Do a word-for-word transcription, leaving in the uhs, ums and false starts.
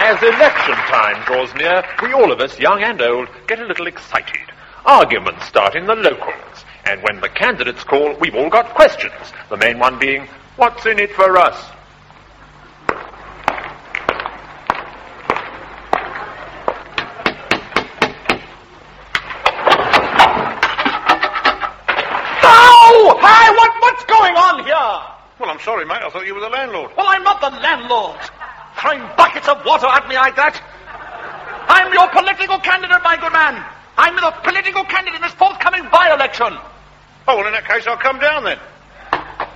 As election time draws near, we all of us, young and old, get a little excited. Arguments start in the locals, and when the candidates call, we've all got questions. The main one being, what's in it for us? Oh! Hi! What, what's going on here? Well, I'm sorry, mate. I thought you were the landlord. Well, I'm not the landlord. Throwing buckets of water at me like that. I'm your political candidate, my good man. I'm the political candidate in this forthcoming by-election. Oh, well, in that case, I'll come down then.